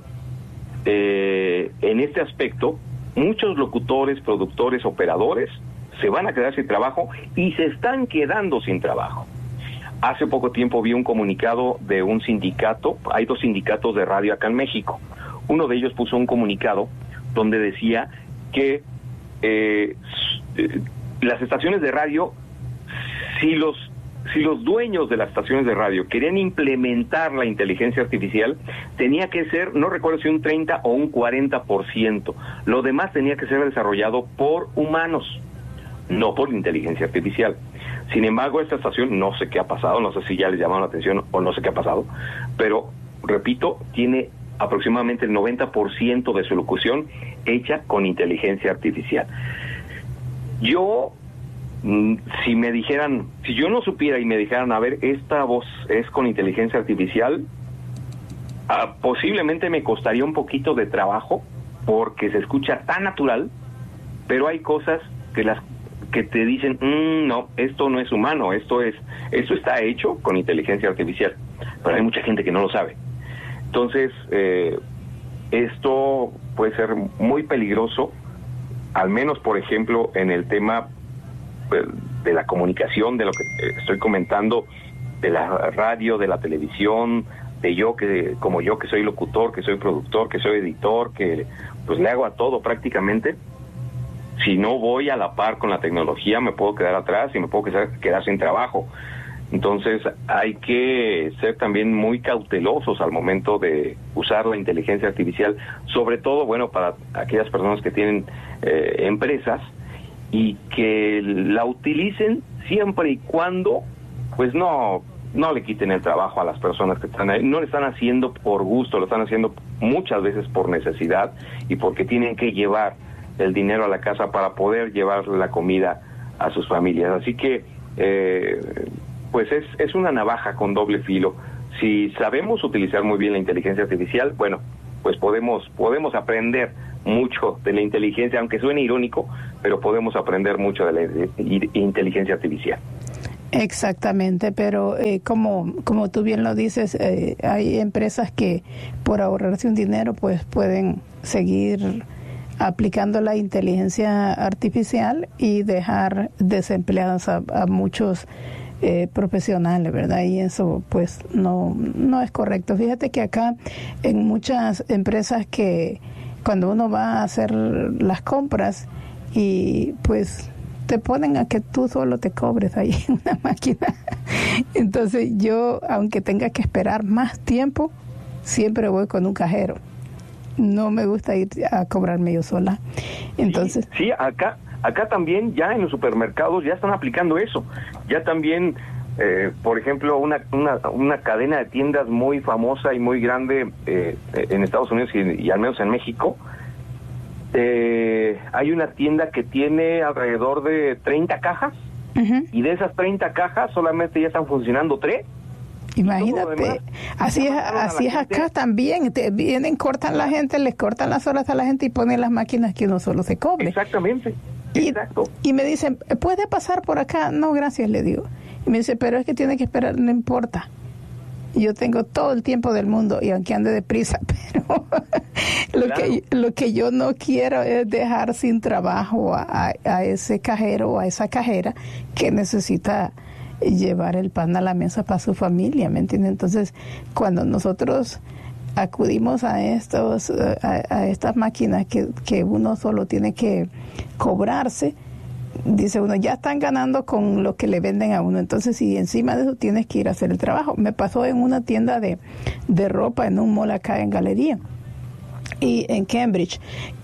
Speaker 2: en este aspecto, muchos locutores, productores, operadores se van a quedar sin trabajo y se están quedando sin trabajo. Hace poco tiempo vi un comunicado de un sindicato, hay 2 sindicatos de radio acá en México. Uno de ellos puso un comunicado donde decía que las estaciones de radio, si los dueños de las estaciones de radio querían implementar la inteligencia artificial, tenía que ser, no recuerdo si un 30 o un 40%. Lo demás tenía que ser desarrollado por humanos, no por inteligencia artificial. Sin embargo, esta estación, no sé qué ha pasado, no sé si ya les llamaron la atención o no sé qué ha pasado, pero, repito, tiene aproximadamente el 90% de su locución hecha con inteligencia artificial. Yo, si me dijeran, si yo no supiera y me dijeran, a ver, esta voz es con inteligencia artificial, posiblemente me costaría un poquito de trabajo porque se escucha tan natural, pero hay cosas que te dicen, no, esto no es humano, esto está hecho con inteligencia artificial, pero hay mucha gente que no lo sabe. Entonces, esto puede ser muy peligroso, al menos, por ejemplo, en el tema de la comunicación, de lo que estoy comentando, de la radio, de la televisión, de yo que soy locutor, que soy productor, que soy editor, que pues le hago a todo prácticamente. Si no voy a la par con la tecnología, me puedo quedar atrás y me puedo quedar sin trabajo. Entonces, hay que ser también muy cautelosos al momento de usar la inteligencia artificial, sobre todo, bueno, para aquellas personas que tienen empresas y que la utilicen siempre y cuando, pues no le quiten el trabajo a las personas que están ahí. No lo están haciendo por gusto, lo están haciendo muchas veces por necesidad y porque tienen que llevar el dinero a la casa para poder llevar la comida a sus familias. Así que, pues es una navaja con doble filo. Si sabemos utilizar muy bien la inteligencia artificial, bueno, pues podemos aprender mucho de la inteligencia, aunque suene irónico, pero podemos aprender mucho de la inteligencia artificial.
Speaker 1: Exactamente, pero como tú bien lo dices, hay empresas que por ahorrarse un dinero pues pueden seguir aplicando la inteligencia artificial y dejar desempleados a muchos profesionales, ¿verdad? Y eso pues no es correcto. Fíjate que acá en muchas empresas que cuando uno va a hacer las compras y pues te ponen a que tú solo te cobres ahí en una máquina. Entonces yo, aunque tenga que esperar más tiempo, siempre voy con un cajero. No me gusta ir a cobrarme yo sola. Entonces,
Speaker 2: sí, acá también ya en los supermercados ya están aplicando eso. Ya también por ejemplo, una cadena de tiendas muy famosa y muy grande en Estados Unidos y al menos en México. Hay una tienda que tiene alrededor de 30 cajas, y de esas 30 cajas solamente ya están funcionando 3.
Speaker 1: Imagínate, así es acá también, vienen, cortan la gente, les cortan las horas a la gente y ponen las máquinas que uno solo se cobre.
Speaker 2: Exactamente.
Speaker 1: Y me dicen, ¿puede pasar por acá? No, gracias, le digo. Y me dice, pero es que tiene que esperar, no importa. Yo tengo todo el tiempo del mundo y aunque ande deprisa, pero lo que yo no quiero es dejar sin trabajo a ese cajero o a esa cajera que necesita llevar el pan a la mesa para su familia, ¿me entiendes? Entonces, cuando nosotros acudimos a estas máquinas que uno solo tiene que cobrarse, dice uno, ya están ganando con lo que le venden a uno, entonces si encima de eso tienes que ir a hacer el trabajo. Me pasó en una tienda de ropa en un mall acá en Galería y en Cambridge,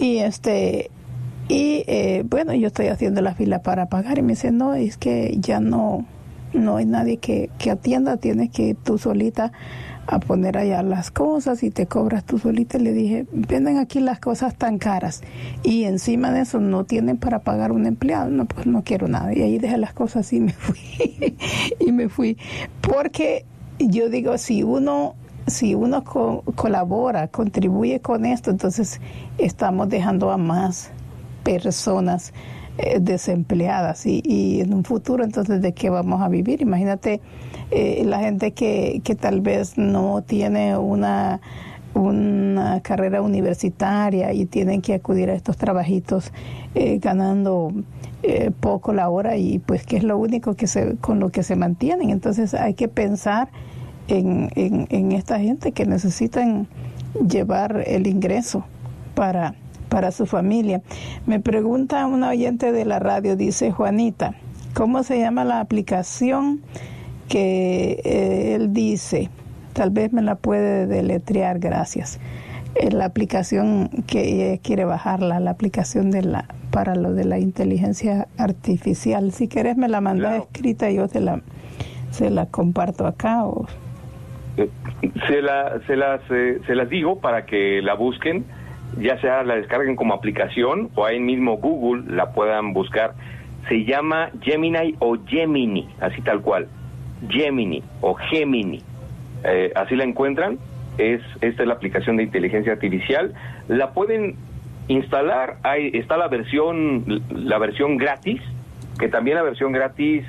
Speaker 1: bueno, yo estoy haciendo la fila para pagar y me dice, no, es que ya no hay nadie que atienda, tienes que ir tú solita a poner allá las cosas y te cobras tú solita. Le dije, venden aquí las cosas tan caras y encima de eso no tienen para pagar un empleado. No, pues no quiero nada. Y ahí dejé las cosas y me fui. Porque yo digo, si uno colabora, contribuye con esto, entonces estamos dejando a más personas desempleadas y en un futuro, entonces, ¿de qué vamos a vivir? Imagínate la gente que tal vez no tiene una carrera universitaria y tienen que acudir a estos trabajitos ganando poco la hora y pues que es lo único con lo que se mantienen. Entonces hay que pensar en esta gente que necesitan llevar el ingreso para su familia. Me pregunta una oyente de la radio, dice Juanita, ¿cómo se llama la aplicación que él dice? Tal vez me la puede deletrear, gracias. La aplicación que ella quiere bajarla, la aplicación para lo de la inteligencia artificial. Si querés me la mandas escrita, yo se la comparto acá.
Speaker 2: Se las digo para que la busquen, ya sea la descarguen como aplicación o ahí mismo Google la puedan buscar. Se llama Gemini o Gemini, así tal cual, Gemini o Gemini, así la encuentran. Esta es la aplicación de inteligencia artificial, la pueden instalar. Está la versión gratis, que también la versión gratis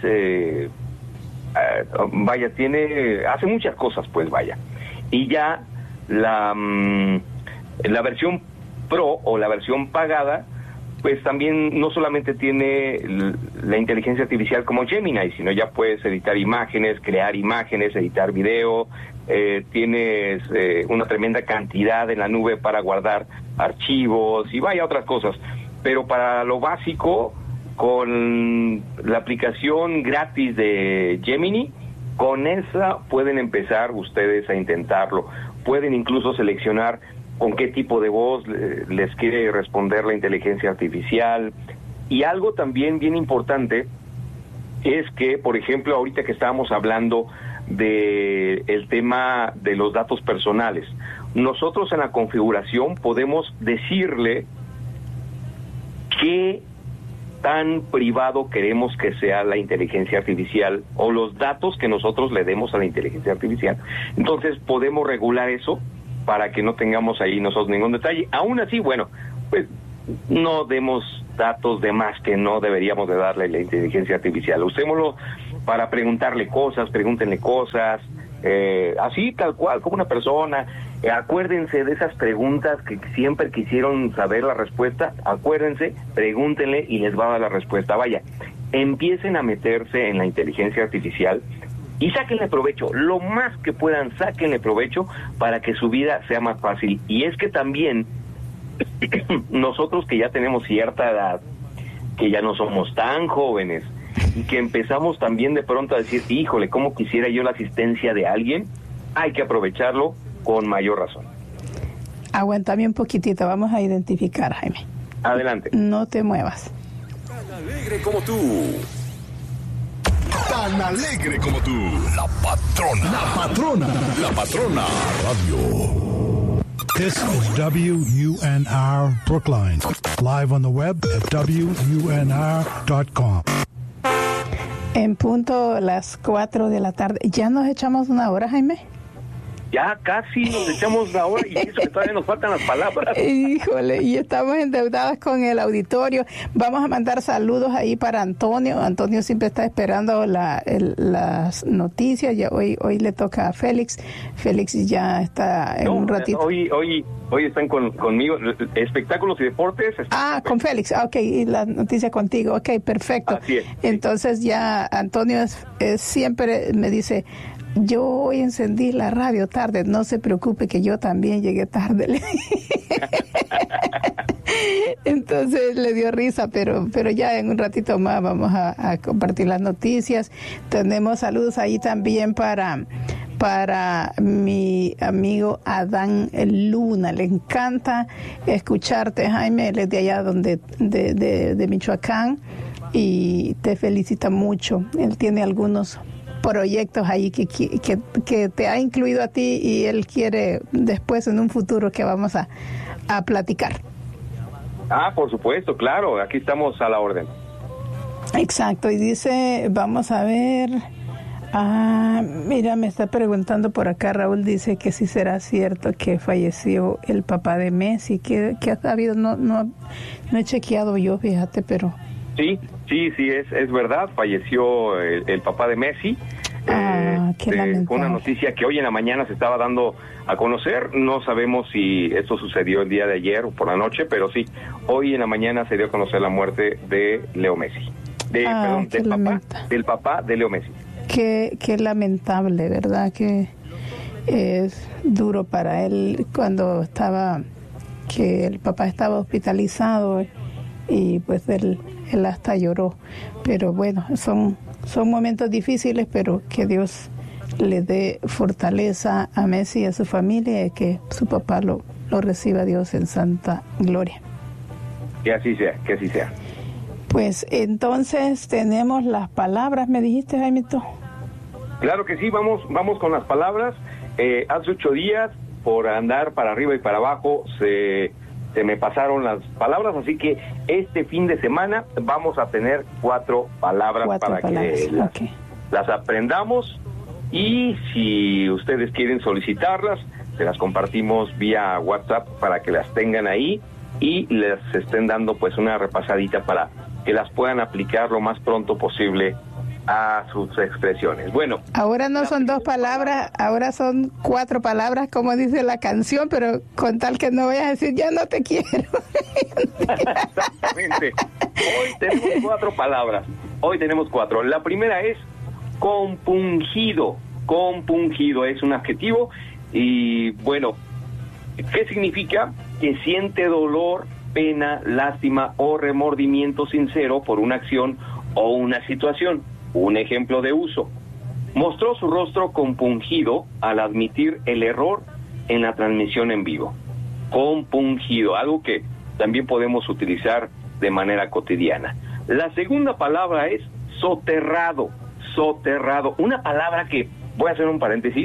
Speaker 2: hace muchas cosas, pues vaya. Y ya la versión Pro o la versión pagada, pues también no solamente tiene la inteligencia artificial como Gemini, sino ya puedes editar imágenes, crear imágenes, editar video, tienes una tremenda cantidad en la nube para guardar archivos y vaya otras cosas. Pero para lo básico, con la aplicación gratis de Gemini, con esa pueden empezar ustedes a intentarlo. Pueden incluso seleccionar con qué tipo de voz les quiere responder la inteligencia artificial. Y algo también bien importante es que, por ejemplo, ahorita que estábamos hablando de el tema de los datos personales, nosotros en la configuración podemos decirle qué tan privado queremos que sea la inteligencia artificial o los datos que nosotros le demos a la inteligencia artificial. Entonces podemos regular eso para que no tengamos ahí nosotros ningún detalle. Aún así, bueno, pues no demos datos de más que no deberíamos de darle a la inteligencia artificial. Usémoslo para preguntarle cosas, pregúntenle cosas, así tal cual, como una persona. Acuérdense de esas preguntas que siempre quisieron saber la respuesta, acuérdense, pregúntenle y les va a dar la respuesta. Vaya, empiecen a meterse en la inteligencia artificial y sáquenle provecho, lo más que puedan, sáquenle provecho para que su vida sea más fácil. Y es que también nosotros que ya tenemos cierta edad, que ya no somos tan jóvenes y que empezamos también de pronto a decir, híjole, ¿cómo quisiera yo la asistencia de alguien? Hay que aprovecharlo con mayor razón.
Speaker 1: Aguántame un poquitito, vamos a identificar, Jaime.
Speaker 2: Adelante.
Speaker 1: No te muevas.
Speaker 3: Tan alegre como tú. tan alegre como tú. La Patrona. La Patrona. La Patrona Radio.
Speaker 4: This is WUNR Brookline. Live on the web at WUNR.com.
Speaker 1: En punto las 4 de la tarde. ¿Ya nos echamos una hora, Jaime?
Speaker 2: Ya casi nos echamos la hora y eso que todavía nos faltan las palabras.
Speaker 1: Híjole, y estamos endeudadas con el auditorio. Vamos a mandar saludos ahí para Antonio. Antonio siempre está esperando las noticias. Ya hoy le toca a Félix. Félix ya está en un ratito.
Speaker 2: Hoy están conmigo. Espectáculos y deportes.
Speaker 1: Con Félix. Ok, y la noticia contigo. Ok, perfecto.
Speaker 2: Así es.
Speaker 1: Entonces ya Antonio siempre me dice... Yo hoy encendí la radio tarde, no se preocupe que yo también llegué tarde. Entonces le dio risa, pero ya en un ratito más vamos a compartir las noticias. Tenemos saludos ahí también para mi amigo Adán Luna. Le encanta escucharte, Jaime, él es de allá de Michoacán y te felicita mucho. Él tiene algunos proyectos ahí que te ha incluido a ti y él quiere después en un futuro que vamos a platicar.
Speaker 2: Por supuesto, claro, aquí estamos a la orden.
Speaker 1: Exacto, y dice, vamos a ver, mira, me está preguntando por acá, Raúl dice que sí será cierto que falleció el papá de Messi, que ha habido, no he chequeado yo, fíjate, pero...
Speaker 2: Sí, es verdad, falleció el papá de Messi.
Speaker 1: Qué lamentable.
Speaker 2: Fue una noticia que hoy en la mañana se estaba dando a conocer. No sabemos si esto sucedió el día de ayer o por la noche, pero sí, hoy en la mañana se dio a conocer la muerte de Leo Messi. Del papá de Leo Messi.
Speaker 1: Qué lamentable, ¿verdad? Que es duro para él que el papá estaba hospitalizado y pues él hasta lloró, pero bueno, son momentos difíciles, pero que Dios le dé fortaleza a Messi y a su familia y que su papá lo reciba Dios en santa gloria.
Speaker 2: Que así sea.
Speaker 1: Pues entonces tenemos las palabras, me dijiste, Jaimito.
Speaker 2: Claro que sí, vamos con las palabras. Hace 8 días, por andar para arriba y para abajo, se me pasaron las palabras, así que este fin de semana vamos a tener 4 palabras que las aprendamos, y si ustedes quieren solicitarlas, se las compartimos vía WhatsApp para que las tengan ahí y les estén dando pues una repasadita para que las puedan aplicar lo más pronto posible a sus expresiones. Bueno,
Speaker 1: ahora no son 2 palabras, ahora son 4 palabras, como dice la canción, pero con tal que no vayas a decir ya no te quiero.
Speaker 2: Exactamente. Hoy tenemos 4 palabras. La primera es compungido. Compungido es un adjetivo y bueno, ¿qué significa? Que siente dolor, pena, lástima o remordimiento sincero por una acción o una situación. Un ejemplo de uso: mostró su rostro compungido al admitir el error en la transmisión en vivo. Compungido, algo que también podemos utilizar de manera cotidiana. La segunda palabra es soterrado. Soterrado, una palabra que, voy a hacer un paréntesis,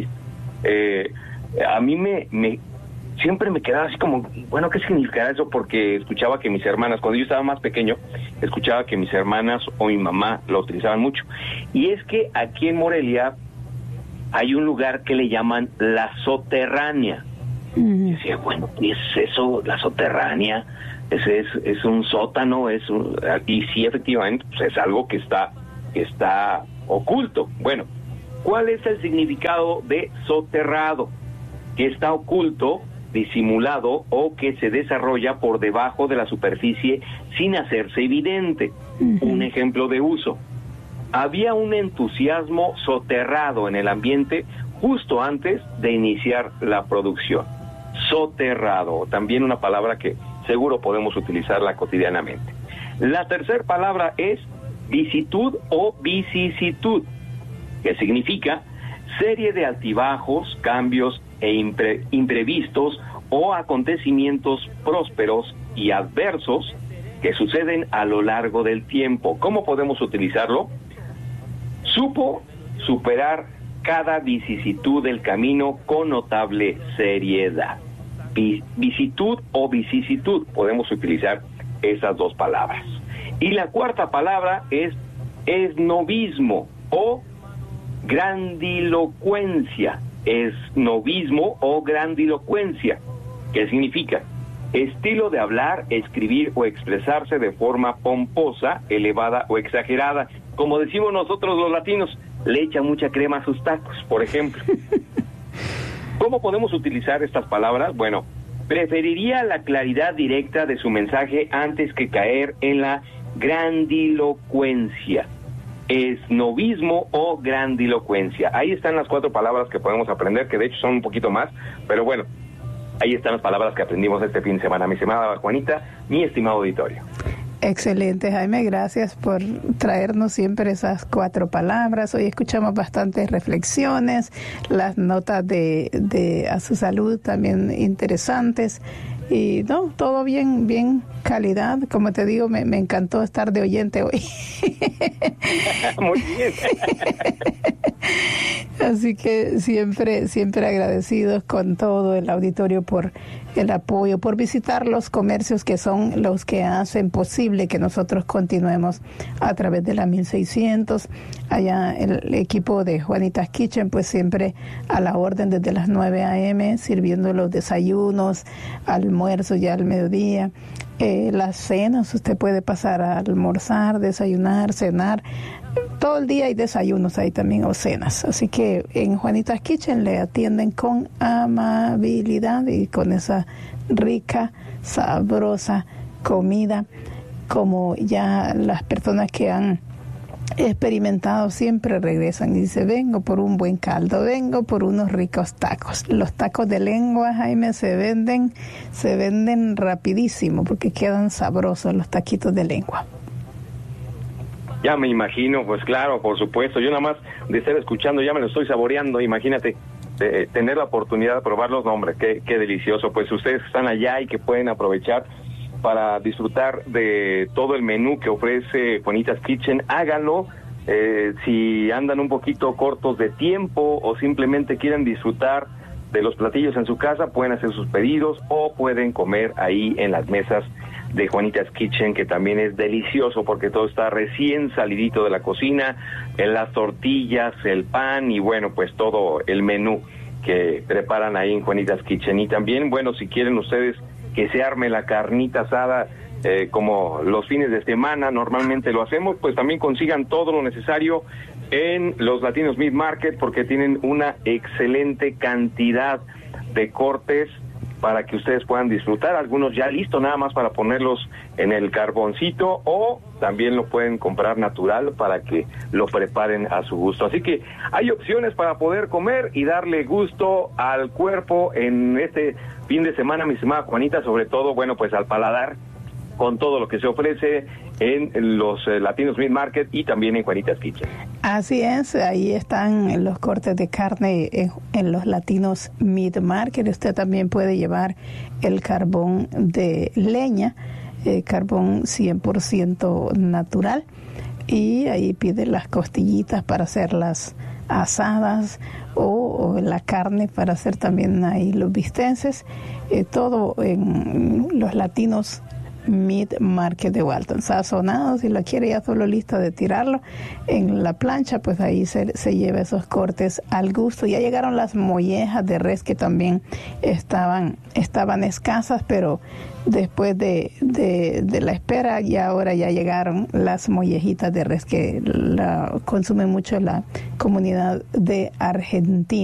Speaker 2: a mí siempre me quedaba así como, bueno, ¿qué significará eso? Porque escuchaba que mis hermanas, cuando yo estaba más pequeño, escuchaba que mis hermanas o mi mamá lo utilizaban mucho. Y es que aquí en Morelia hay un lugar que le llaman la soterránea. Y decía, bueno, ¿qué es eso, la soterránea? Es un sótano, y sí, efectivamente, pues es algo que está oculto. Bueno, ¿cuál es el significado de soterrado? Que está oculto, disimulado o que se desarrolla por debajo de la superficie sin hacerse evidente. Un ejemplo de uso: había un entusiasmo soterrado en el ambiente justo antes de iniciar la producción. Soterrado, también una palabra que seguro podemos utilizarla cotidianamente. La tercera palabra es visitud o vicisitud, que significa serie de altibajos, cambios e imprevistos o acontecimientos prósperos y adversos que suceden a lo largo del tiempo. ¿Cómo podemos utilizarlo? Supo superar cada vicisitud del camino con notable seriedad. Visitud o vicisitud, podemos utilizar esas dos palabras. Y la cuarta palabra es esnovismo o grandilocuencia. Esnovismo o grandilocuencia. ¿Qué significa? Estilo de hablar, escribir o expresarse de forma pomposa, elevada o exagerada. Como decimos nosotros los latinos, le echa mucha crema a sus tacos, por ejemplo. ¿Cómo podemos utilizar estas palabras? Bueno, preferiría la claridad directa de su mensaje antes que caer en la grandilocuencia. Esnovismo o grandilocuencia. Ahí están las 4 palabras que podemos aprender, que de hecho son un poquito más, pero bueno, ahí están las palabras que aprendimos este fin de semana. Mi estimada Juanita, mi estimado auditorio.
Speaker 1: Excelente, Jaime, gracias por traernos siempre esas 4 palabras. Hoy escuchamos bastantes reflexiones, las notas de a su salud también interesantes. Y no, todo bien calidad. Como te digo, me encantó estar de oyente hoy.
Speaker 2: Muy bien.
Speaker 1: Así que siempre agradecidos con todo el auditorio por el apoyo, por visitar los comercios que son los que hacen posible que nosotros continuemos a través de la 1600. Allá el equipo de Juanita's Kitchen, pues siempre a la orden desde las 9 a.m., sirviendo los desayunos, almuerzo ya al mediodía. Las cenas, usted puede pasar a almorzar, desayunar, cenar. Todo el día hay desayunos ahí también o cenas. Así que en Juanita's Kitchen le atienden con amabilidad y con esa rica, sabrosa comida, como ya las personas que han experimentado siempre regresan y dicen: vengo por un buen caldo, vengo por unos ricos tacos. Los tacos de lengua, Jaime, se venden rapidísimo porque quedan sabrosos los taquitos de lengua.
Speaker 2: Ya me imagino, pues claro, por supuesto. Yo nada más de estar escuchando ya me lo estoy saboreando. Imagínate tener la oportunidad de probarlos, no, hombre, qué delicioso. Pues ustedes están allá y que pueden aprovechar para disfrutar de todo el menú que ofrece Juanita's Kitchen, háganlo. Si andan un poquito cortos de tiempo o simplemente quieren disfrutar de los platillos en su casa, pueden hacer sus pedidos o pueden comer ahí en las mesas de Juanita's Kitchen, que también es delicioso porque todo está recién salidito de la cocina, en las tortillas, el pan y bueno, pues todo el menú que preparan ahí en Juanita's Kitchen. Y también, bueno, si quieren ustedes que se arme la carnita asada como los fines de semana normalmente lo hacemos, pues también consigan todo lo necesario en los Latinos Meat Market, porque tienen una excelente cantidad de cortes para que ustedes puedan disfrutar, algunos ya listos nada más para ponerlos en el carboncito, o también lo pueden comprar natural para que lo preparen a su gusto. Así que hay opciones para poder comer y darle gusto al cuerpo en este fin de semana, mi estimada Juanita, sobre todo, bueno, pues al paladar, con todo lo que se ofrece en los Latinos Meat Market y también en Juanita's Kitchen.
Speaker 1: Así es, ahí están los cortes de carne en los Latinos Meat Market. Usted también puede llevar el carbón de leña, carbón 100% natural, y ahí pide las costillitas para hacer las asadas o la carne para hacer también ahí los bistenses, todo en los Latinos Meat Market de Walton, sazonado. Si lo quiere ya solo listo de tirarlo en la plancha, pues ahí se lleva esos cortes al gusto. Ya llegaron las mollejas de res, que también estaban escasas, pero después de la espera, y ahora ya llegaron las mollejitas de res que la consume mucho la comunidad de Argentina.